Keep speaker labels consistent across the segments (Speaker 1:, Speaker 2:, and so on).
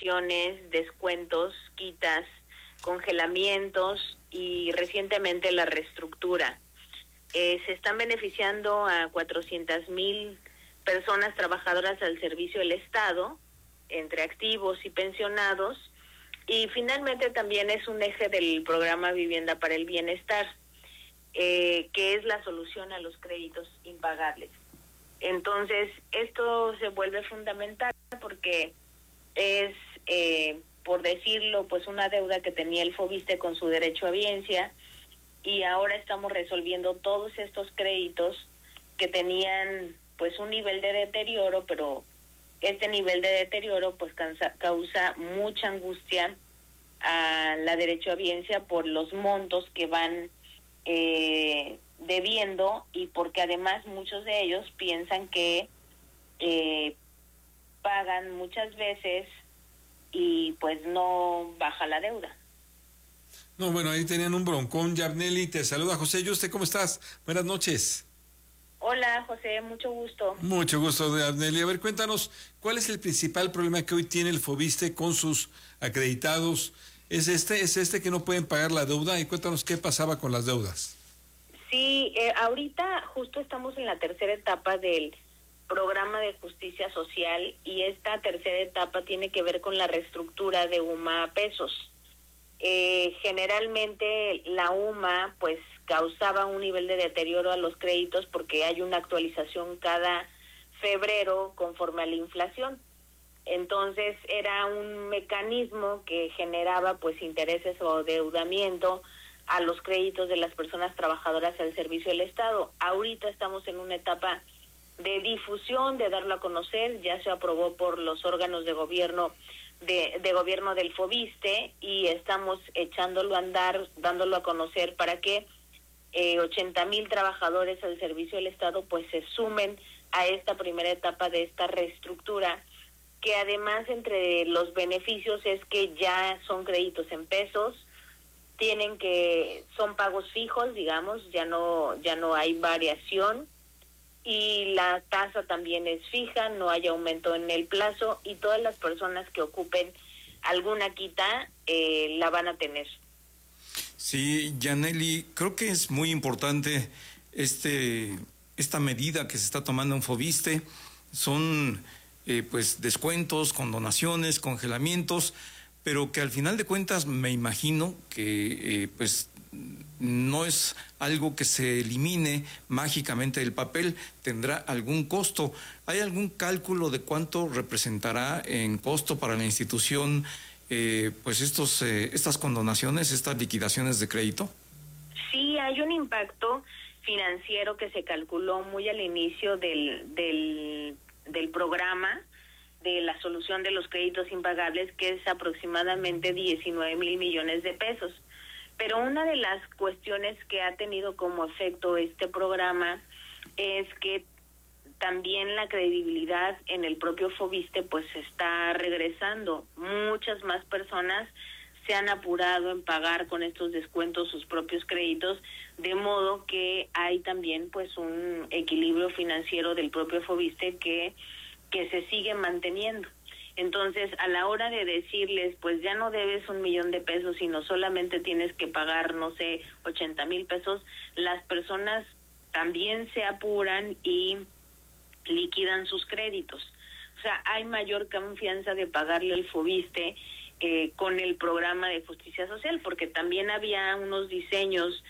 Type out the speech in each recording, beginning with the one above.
Speaker 1: donaciones, descuentos, quitas, congelamientos y recientemente la reestructura. Se están beneficiando a 400,000 personas trabajadoras al servicio del Estado, entre activos y pensionados, y finalmente también es un eje del programa Vivienda para el Bienestar, que es la solución a los créditos impagables. Entonces, esto se vuelve fundamental porque es, por decirlo, pues una deuda que tenía el Foviste con su derecho a biencia, y ahora estamos resolviendo todos estos créditos que tenían pues un nivel de deterioro, pero este nivel de deterioro pues causa mucha angustia a la derechohabiencia por los montos que van debiendo, y porque además muchos de ellos piensan que pagan muchas veces y pues no baja la deuda.
Speaker 2: No, bueno, ahí tenían un broncón. Yarnely, te saluda José Yuste, ¿cómo estás? Buenas noches.
Speaker 1: Hola, José, mucho gusto.
Speaker 2: Mucho gusto, Yarnely. A ver, cuéntanos, ¿cuál es el principal problema que hoy tiene el Foviste con sus acreditados? ¿Es este que no pueden pagar la deuda? Y cuéntanos qué pasaba con las deudas.
Speaker 1: Sí, ahorita justo estamos en la tercera etapa del programa de justicia social, y esta tercera etapa tiene que ver con la reestructura de UMA a pesos. Generalmente la UMA pues causaba un nivel de deterioro a los créditos porque hay una actualización cada febrero conforme a la inflación. Entonces era un mecanismo que generaba pues intereses o adeudamiento a los créditos de las personas trabajadoras al servicio del Estado. Ahorita estamos en una etapa de difusión, de darlo a conocer. Ya se aprobó por los órganos de gobierno gobierno del Foviste, y estamos echándolo a andar, dándolo a conocer para que 80,000 trabajadores al servicio del Estado pues se sumen a esta primera etapa de esta reestructura, que además entre los beneficios es que ya son créditos en pesos, son pagos fijos, digamos, ya no hay variación, y la tasa también es fija, no hay aumento en el plazo, y todas las personas que ocupen alguna quita la van a tener.
Speaker 3: Sí, Yarnely, creo que es muy importante esta medida que se está tomando en Foviste. Son pues descuentos, condonaciones, congelamientos, pero que al final de cuentas me imagino que pues no es algo que se elimine mágicamente del papel, tendrá algún costo. ¿Hay algún cálculo de cuánto representará en costo para la institución pues estas condonaciones, estas liquidaciones de crédito?
Speaker 1: Sí, hay un impacto financiero que se calculó muy al inicio del programa de la solución de los créditos impagables, que es aproximadamente 19,000 millones de pesos. Pero una de las cuestiones que ha tenido como efecto este programa es que también la credibilidad en el propio Foviste pues está regresando. Muchas más personas se han apurado en pagar con estos descuentos sus propios créditos, de modo que hay también pues un equilibrio financiero del propio Foviste que se sigue manteniendo. Entonces, a la hora de decirles, pues ya no debes 1,000,000 de pesos, sino solamente tienes que pagar, no sé, 80,000 pesos, las personas también se apuran y liquidan sus créditos. O sea, hay mayor confianza de pagarle al Foviste con el programa de justicia social, porque también había unos diseños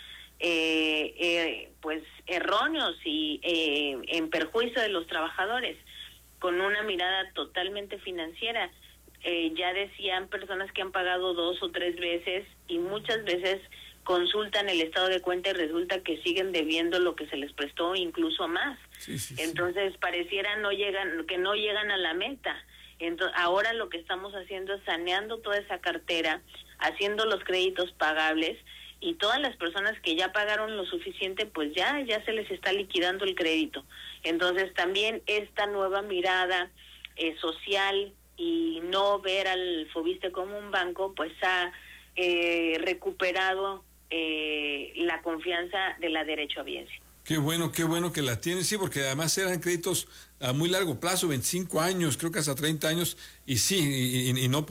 Speaker 1: pues erróneos y en perjuicio de los trabajadores, con una mirada totalmente financiera. Ya decían personas que han pagado 2 o 3 veces, y muchas veces consultan el estado de cuenta y resulta que siguen debiendo lo que se les prestó, incluso más. Sí. Entonces pareciera que no llegan a la meta. Entonces, ahora lo que estamos haciendo es saneando toda esa cartera, haciendo los créditos pagables, y todas las personas que ya pagaron lo suficiente, pues ya se les está liquidando el crédito. Entonces también esta nueva mirada social y no ver al Foviste como un banco, pues ha recuperado la confianza de la derechohabiencia.
Speaker 2: Qué bueno que la tienen, sí, porque además eran créditos a muy largo plazo, 25 años, creo que hasta 30 años, y sí, y no